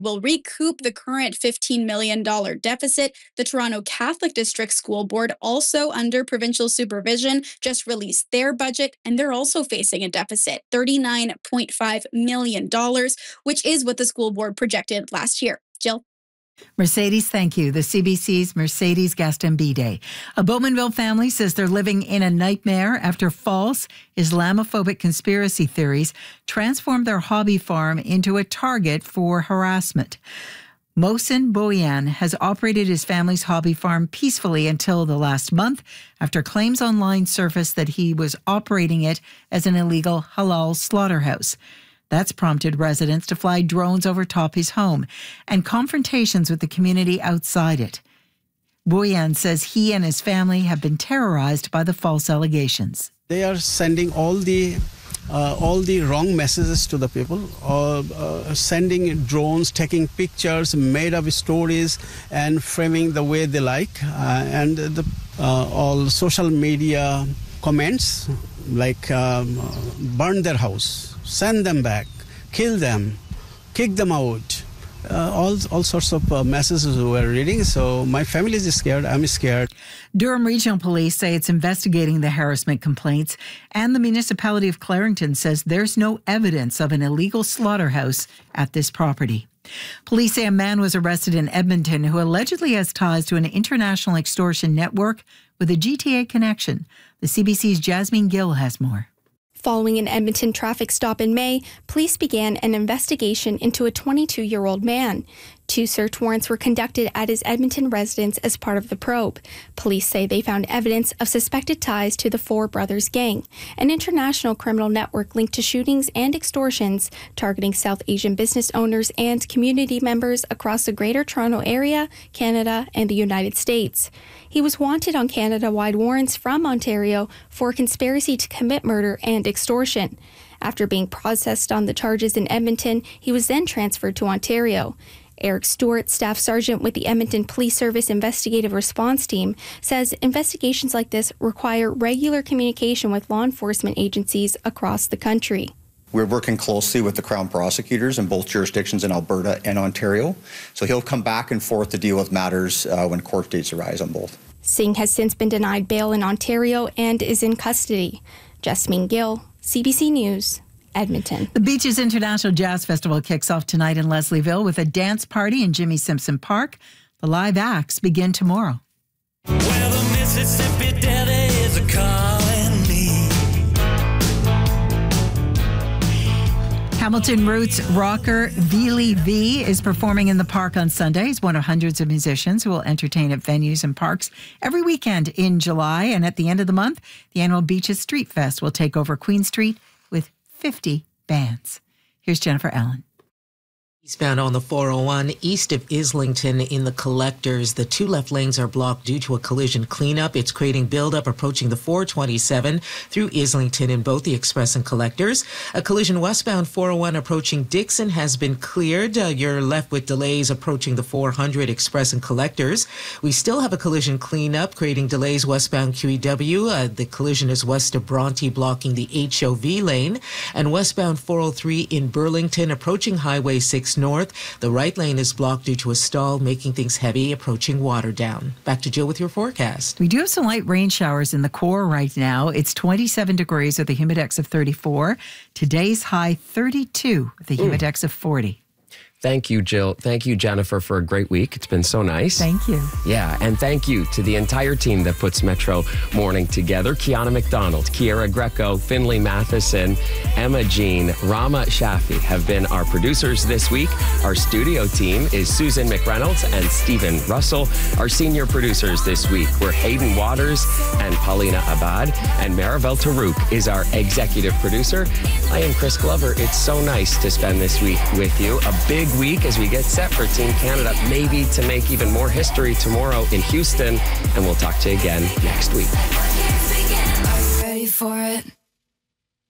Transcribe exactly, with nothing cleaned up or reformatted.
will recoup the current fifteen million dollars deficit. The Toronto Catholic District School Board, also under provincial supervision, just released their budget, and they're also facing a deficit, thirty-nine point five million dollars, which is what the school board projected last year. Jill? Mercedes, thank you. The C B C's Mercedes Gastambide. A Bowmanville family says they're living in a nightmare after false Islamophobic conspiracy theories transformed their hobby farm into a target for harassment. Mohsen Boyan has operated his family's hobby farm peacefully until the last month after claims online surfaced that he was operating it as an illegal halal slaughterhouse. That's prompted residents to fly drones over top his home and confrontations with the community outside it. Boyan says he and his family have been terrorized by the false allegations. They are sending all the uh, all the wrong messages to the people, uh, uh, sending drones, taking pictures, made up stories, and framing the way they like. Uh, and the uh, all social media comments like um, burn their house, send them back, kill them, kick them out. Uh, all all sorts of uh, messages we were reading. So my family is scared. I'm scared. Durham Regional Police say it's investigating the harassment complaints, and the municipality of Clarington says there's no evidence of an illegal slaughterhouse at this property. Police say a man was arrested in Edmonton who allegedly has ties to an international extortion network with a G T A connection. The C B C's Jasmine Gill has more. Following an Edmonton traffic stop in May, police began an investigation into a twenty-two-year-old man. Two search warrants were conducted at his Edmonton residence as part of the probe. Police say they found evidence of suspected ties to the Four Brothers Gang, an international criminal network linked to shootings and extortions targeting South Asian business owners and community members across the Greater Toronto Area, Canada, and the United States. He was wanted on Canada-wide warrants from Ontario for conspiracy to commit murder and extortion. After being processed on the charges in Edmonton, he was then transferred to Ontario. Eric Stewart, Staff Sergeant with the Edmonton Police Service Investigative Response Team, says investigations like this require regular communication with law enforcement agencies across the country. We're working closely with the Crown prosecutors in both jurisdictions in Alberta and Ontario, so he'll come back and forth to deal with matters uh, when court dates arise on both. Singh has since been denied bail in Ontario and is in custody. Jasmine Gill, C B C News, Edmonton. The Beaches International Jazz Festival kicks off tonight in Leslieville with a dance party in Jimmy Simpson Park. The live acts begin tomorrow. Well, the Mississippi Daddy is a calling me. Hamilton Roots rocker Vili V is performing in the park on Sunday. He's one of hundreds of musicians who will entertain at venues and parks every weekend in July. And at the end of the month, the annual Beaches Street Fest will take over Queen Street with fifty bands. Here's Jennifer Allen. Eastbound on the four oh one east of Islington in the Collectors. The two left lanes are blocked due to a collision cleanup. It's creating buildup approaching the four twenty-seven through Islington in both the Express and Collectors. A collision westbound four oh one approaching Dixon has been cleared. Uh, you're left with delays approaching the four hundred Express and Collectors. We still have a collision cleanup creating delays westbound Q E W. Uh, the collision is west of Bronte blocking the H O V lane. And westbound four oh three in Burlington approaching Highway six North. The right lane is blocked due to a stall, making things heavy approaching Waterdown. Back to Jill with your forecast. We do have some light rain showers in the core right now. It's twenty-seven degrees with a humidex of thirty-four. Today's high thirty-two with a humidex mm. of forty. Thank you, Jill. Thank you, Jennifer, for a great week. It's been so nice. Thank you. Yeah, and thank you to the entire team that puts Metro Morning together. Kiana McDonald, Kiera Greco, Finley Matheson, Emma Jean, Rama Shafi have been our producers this week. Our studio team is Susan McReynolds and Stephen Russell. Our senior producers this week were Hayden Waters and Paulina Abad, and Maribel Tarouk is our executive producer. I am Chris Glover. It's so nice to spend this week with you. A big week as we get set for Team Canada, maybe to make even more history tomorrow in Houston, and we'll talk to you again next week. Are you ready for it?